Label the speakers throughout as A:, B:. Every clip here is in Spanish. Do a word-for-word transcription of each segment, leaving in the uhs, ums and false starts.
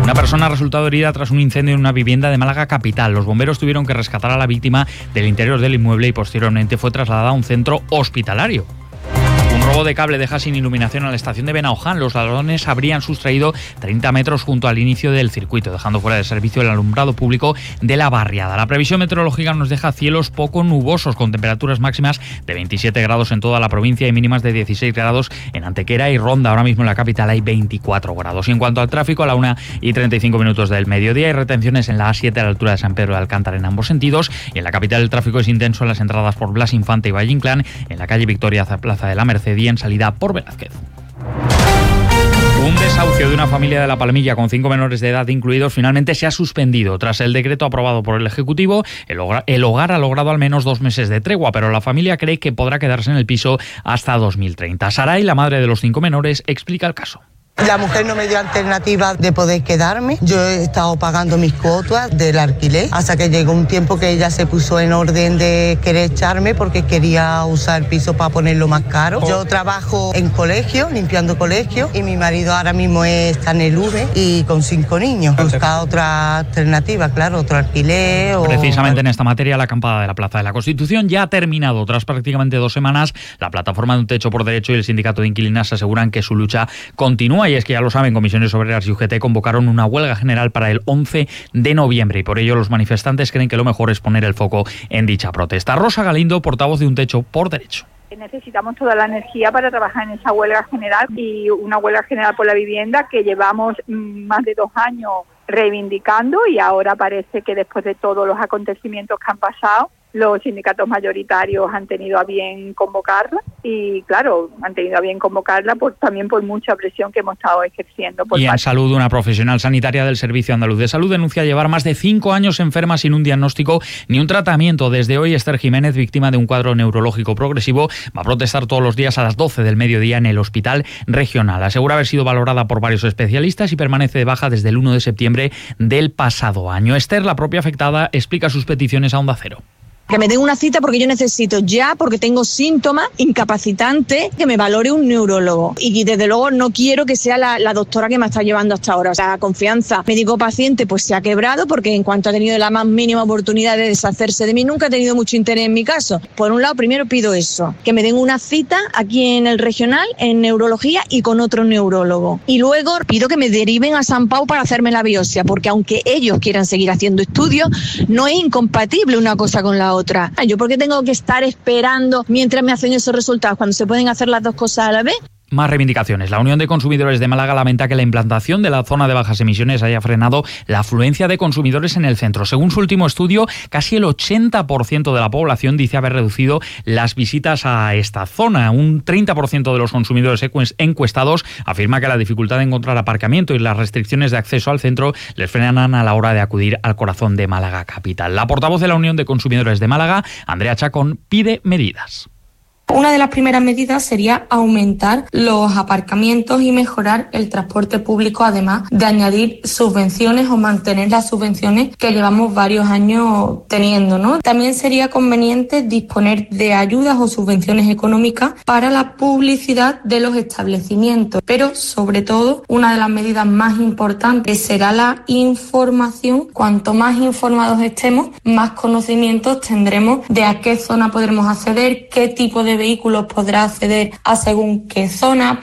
A: Una persona ha resultado herida tras un incendio en una vivienda de Málaga capital. Los bomberos tuvieron que rescatar a la víctima del interior del inmueble y posteriormente fue trasladada a un centro hospitalario. Un robo de cable deja sin iluminación a la estación de Benaoján. Los ladrones habrían sustraído treinta metros junto al inicio del circuito, dejando fuera de servicio el alumbrado público de la barriada. La previsión meteorológica nos deja cielos poco nubosos, con temperaturas máximas de veintisiete grados en toda la provincia y mínimas de dieciséis grados en Antequera y Ronda. Ahora mismo en la capital hay veinticuatro grados. Y en cuanto al tráfico, a la una y treinta y cinco minutos del mediodía hay retenciones en la A siete a la altura de San Pedro de Alcántara en ambos sentidos. Y en la capital el tráfico es intenso en las entradas por Blas Infante y Valle Inclán, en la calle Victoria hacia Plaza de la Merced y en salida por Velázquez. Un desahucio de una familia de La Palmilla con cinco menores de edad incluidos finalmente se ha suspendido. Tras el decreto aprobado por el Ejecutivo, el hogar, el hogar ha logrado al menos dos meses de tregua, pero la familia cree que podrá quedarse en el piso hasta dos mil treinta. Saray, la madre de los cinco menores, explica el caso.
B: La mujer no me dio alternativa de poder quedarme. Yo he estado pagando mis cuotas del alquiler hasta que llegó un tiempo que ella se puso en orden de querer echarme porque quería usar el piso para ponerlo más caro. Yo trabajo en colegio, limpiando colegio, y mi marido ahora mismo está en el U V y con cinco niños. Busca otra alternativa, claro, otro alquiler. O...
A: Precisamente en esta materia, la acampada de la Plaza de la Constitución ya ha terminado. Tras prácticamente dos semanas, la plataforma de Un Techo por Derecho y el sindicato de inquilinas aseguran que su lucha continúa. Y es que ya lo saben, Comisiones Obreras y U G T convocaron una huelga general para el once de noviembre y por ello los manifestantes creen que lo mejor es poner el foco en dicha protesta. Rosa Galindo, portavoz de Un Techo por Derecho.
C: Necesitamos toda la energía para trabajar en esa huelga general y una huelga general por la vivienda que llevamos más de dos años reivindicando y ahora parece que después de todos los acontecimientos que han pasado, los sindicatos mayoritarios han tenido a bien convocarla y, claro, han tenido a bien convocarla por, también por mucha presión que hemos estado ejerciendo. Por
A: y en
C: parte.
A: salud, una profesional sanitaria del Servicio Andaluz de Salud denuncia llevar más de cinco años enferma sin un diagnóstico ni un tratamiento. Desde hoy, Esther Jiménez, víctima de un cuadro neurológico progresivo, va a protestar todos los días a las doce del mediodía en el Hospital Regional. Asegura haber sido valorada por varios especialistas y permanece de baja desde el uno de septiembre del pasado año. Esther, la propia afectada, explica sus peticiones a Onda Cero.
D: Que me den una cita porque yo necesito ya, porque tengo síntomas incapacitantes, que me valore un neurólogo. Y desde luego no quiero que sea la, la doctora que me está llevando hasta ahora. O sea, la confianza médico-paciente pues se ha quebrado porque en cuanto ha tenido la más mínima oportunidad de deshacerse de mí, nunca ha tenido mucho interés en mi caso. Por un lado, primero pido eso, que me den una cita aquí en el regional, en neurología y con otro neurólogo. Y luego pido que me deriven a San Pau para hacerme la biopsia, porque aunque ellos quieran seguir haciendo estudios, no es incompatible una cosa con la otra. Otra. ¿Yo por qué tengo que estar esperando mientras me hacen esos resultados cuando se pueden hacer las dos cosas a la vez?
A: Más reivindicaciones. La Unión de Consumidores de Málaga lamenta que la implantación de la zona de bajas emisiones haya frenado la afluencia de consumidores en el centro. Según su último estudio, casi el ochenta por ciento de la población dice haber reducido las visitas a esta zona. Un treinta por ciento de los consumidores encuestados afirma que la dificultad de encontrar aparcamiento y las restricciones de acceso al centro les frenan a la hora de acudir al corazón de Málaga capital. La portavoz de la Unión de Consumidores de Málaga, Andrea Chacón, pide medidas.
E: Una de las primeras medidas sería aumentar los aparcamientos y mejorar el transporte público, además de añadir subvenciones o mantener las subvenciones que llevamos varios años teniendo, ¿no? También sería conveniente disponer de ayudas o subvenciones económicas para la publicidad de los establecimientos, pero sobre todo una de las medidas más importantes será la información. Cuanto más informados estemos, más conocimientos tendremos de a qué zona podremos acceder, qué tipo de vehículos podrá acceder a según qué zona.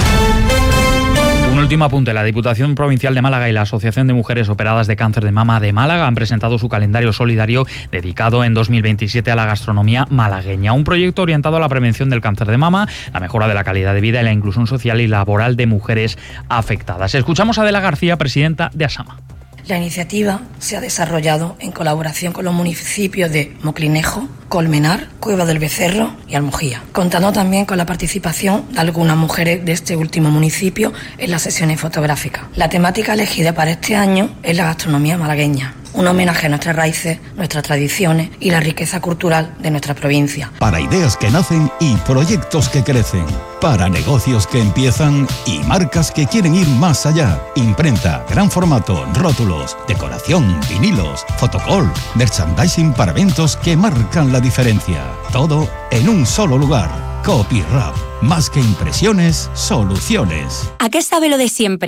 A: Un último apunte. La Diputación Provincial de Málaga y la Asociación de Mujeres Operadas de Cáncer de Mama de Málaga han presentado su calendario solidario dedicado en dos mil veintisiete a la gastronomía malagueña. Un proyecto orientado a la prevención del cáncer de mama, la mejora de la calidad de vida y la inclusión social y laboral de mujeres afectadas. Escuchamos a Adela García, presidenta de ASAMA.
F: La iniciativa se ha desarrollado en colaboración con los municipios de Moclinejo, Colmenar, Cueva del Becerro y Almojía, contando también con la participación de algunas mujeres de este último municipio en las sesiones fotográficas. La temática elegida para este año es la gastronomía malagueña, un homenaje a nuestras raíces, nuestras tradiciones y la riqueza cultural de nuestra provincia.
G: Para ideas que nacen y proyectos que crecen. Para negocios que empiezan y marcas que quieren ir más allá. Imprenta, gran formato, rótulos, decoración, vinilos, fotocall, merchandising para eventos que marcan la diferencia. Todo en un solo lugar. Copyrap. Más que impresiones, soluciones.
H: ¿A qué sabe lo de siempre?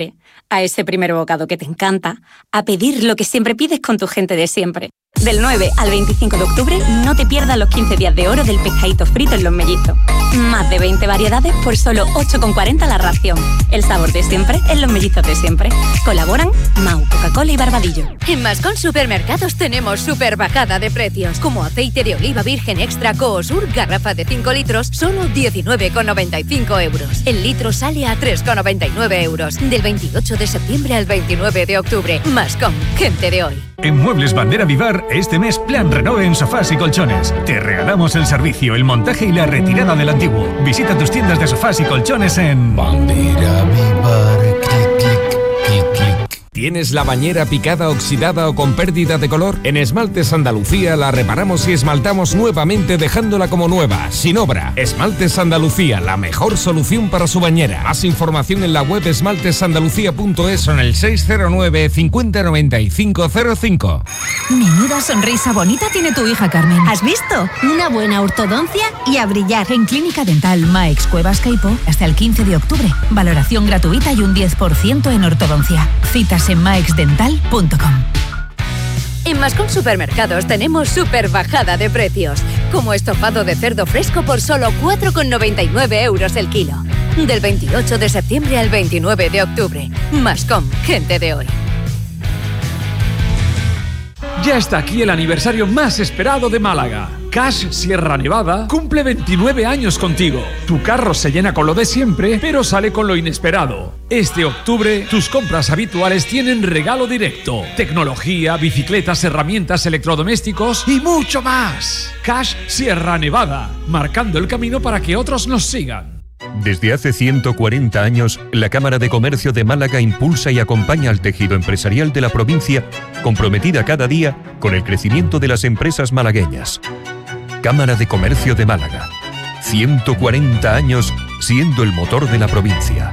H: a ese primer bocado que te encanta, a pedir lo que siempre pides con tu gente de siempre. Del nueve al veinticinco de octubre, no te pierdas los quince días de oro del pescadito frito en Los Mellizos. Más de veinte variedades por solo ocho con cuarenta la ración. El sabor de siempre en Los Mellizos de siempre. Colaboran Mau, Coca-Cola y Barbadillo.
I: En Mascón Supermercados tenemos super bajada de precios, como aceite de oliva virgen extra Coosur, garrafa de cinco litros, solo diecinueve con noventa y cinco euros. El litro sale a tres con noventa y nueve euros. Del veintiocho de septiembre al veintinueve de octubre. Mascón, gente de hoy.
J: En Muebles Bandera Vivar, este mes plan renove en sofás y colchones. Te regalamos el servicio, el montaje y la retirada del antiguo. Visita tus tiendas de sofás y colchones en Bandera Vivar. Clic, clic, clic, clic.
K: ¿Tienes la bañera picada, oxidada o con pérdida de color? En Esmaltes Andalucía la reparamos y esmaltamos nuevamente dejándola como nueva, sin obra. Esmaltes Andalucía, la mejor solución para su bañera. Más información en la web esmaltesandalucía punto es o en el seis cero nueve, cincuenta, noventa y cinco cero cinco.
L: Menuda sonrisa bonita tiene tu hija Carmen. ¿Has visto? Una buena ortodoncia y a brillar. En Clínica Dental Maex Cuevas Queipo hasta el quince de octubre. Valoración gratuita y un diez por ciento en ortodoncia. Citas en maex dental punto com.
I: En Mascón Supermercados tenemos super bajada de precios, como estofado de cerdo fresco por solo cuatro con noventa y nueve euros el kilo. Del veintiocho de septiembre al veintinueve de octubre. Mascón, gente de hoy.
M: Ya está aquí el aniversario más esperado de Málaga. Cash Sierra Nevada cumple veintinueve años contigo. Tu carro se llena con lo de siempre, pero sale con lo inesperado. Este octubre, tus compras habituales tienen regalo directo. Tecnología, bicicletas, herramientas, electrodomésticos y mucho más. Cash Sierra Nevada, marcando el camino para que otros nos sigan.
N: Desde hace ciento cuarenta años, la Cámara de Comercio de Málaga impulsa y acompaña al tejido empresarial de la provincia, comprometida cada día con el crecimiento de las empresas malagueñas. Cámara de Comercio de Málaga. ciento cuarenta años siendo el motor de la provincia.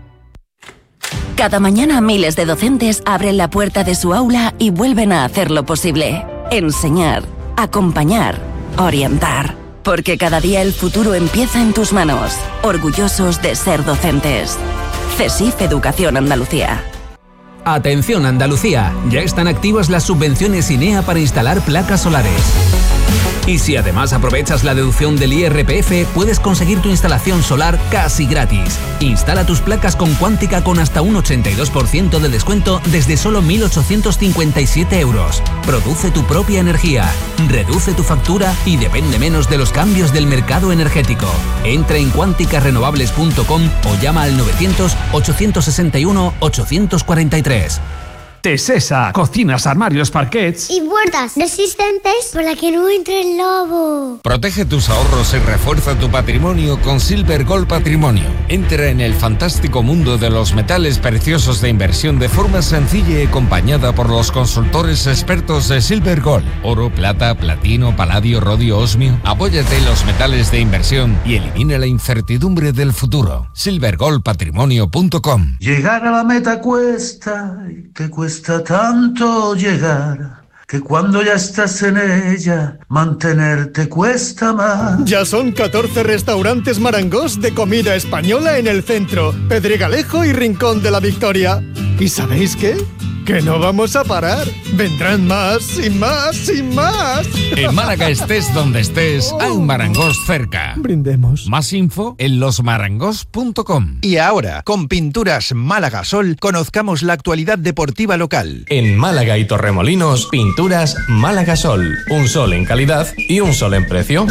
O: Cada mañana miles de docentes abren la puerta de su aula y vuelven a hacer lo posible. Enseñar, acompañar, orientar. Porque cada día el futuro empieza en tus manos. Orgullosos de ser docentes. CESIF Educación Andalucía.
P: Atención Andalucía, ya están activas las subvenciones INEA para instalar placas solares. Y si además aprovechas la deducción del I R P F, puedes conseguir tu instalación solar casi gratis. Instala tus placas con Cuántica con hasta un ochenta y dos por ciento de descuento desde solo mil ochocientos cincuenta y siete euros. Produce tu propia energía, reduce tu factura y depende menos de los cambios del mercado energético. Entra en cuántica renovables punto com o llama al novecientos, ochocientos sesenta y uno, ochocientos cuarenta y tres.
M: Tesesa, cocinas, armarios, parquets
Q: y puertas resistentes para que no entre el lobo.
K: Protege tus ahorros y refuerza tu patrimonio con Silver Gold Patrimonio. Entra en el fantástico mundo de los metales preciosos de inversión de forma sencilla y acompañada por los consultores expertos de Silver Gold. Oro, plata, platino, paladio, rodio, osmio. Apóyate en los metales de inversión y elimina la incertidumbre del futuro. silver gold patrimonio punto com.
R: Llegar a la meta cuesta, que cuesta Cuesta tanto llegar, que cuando ya estás en ella, mantenerte cuesta más.
S: Ya son catorce restaurantes Marangos de comida española en el centro, Pedregalejo y Rincón de la Victoria. ¿Y sabéis qué? Que no vamos a parar. Vendrán más y más y más.
K: En Málaga estés donde estés, hay un Marangos cerca.
S: Brindemos.
K: Más info en los marangos punto com.
T: Y ahora, con Pinturas Málaga Sol, conozcamos la actualidad deportiva local.
U: En Málaga y Torremolinos, Pinturas Málaga Sol. Un sol en calidad y un sol en precio.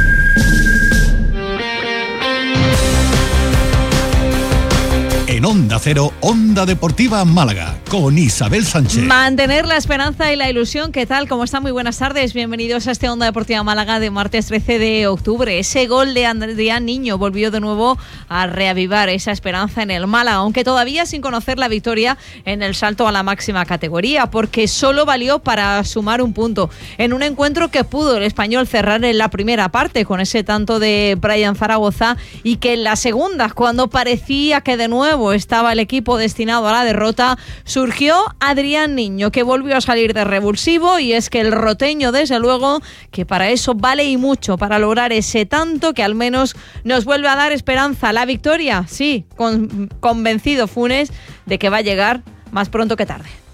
G: En Onda Cero, Onda Deportiva Málaga, con Isabel Sánchez.
V: Mantener la esperanza y la ilusión. ¿Qué tal? ¿Cómo están? Muy buenas tardes. Bienvenidos a este Onda Deportiva Málaga de martes trece de octubre. Ese gol de Adrián Niño volvió de nuevo a reavivar esa esperanza en el Málaga, aunque todavía sin conocer la victoria en el salto a la máxima categoría, porque solo valió para sumar un punto en un encuentro que pudo el Español cerrar en la primera parte con ese tanto de Brian Zaragoza, y que en la segunda, cuando parecía que de nuevo estaba el equipo destinado a la derrota, surgió Adrián Niño, que volvió a salir de revulsivo, y es que el roteño, desde luego, que para eso vale y mucho, para lograr ese tanto que al menos nos vuelve a dar esperanza. La victoria, sí, con, convencido Funes de que va a llegar más pronto que tarde.